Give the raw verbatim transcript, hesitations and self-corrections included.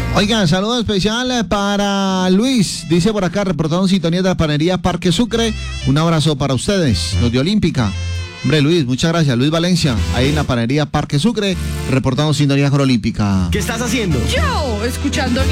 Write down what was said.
Oigan, saludo especial para Luis, dice por acá, reportando sintonía de la panadería Parque Sucre. Un abrazo para ustedes, los de Olímpica. Hombre, Luis, muchas gracias. Luis Valencia, ahí en la panadería Parque Sucre, reportando sintonía con Olímpica. ¿Qué estás haciendo? Yo, escuchando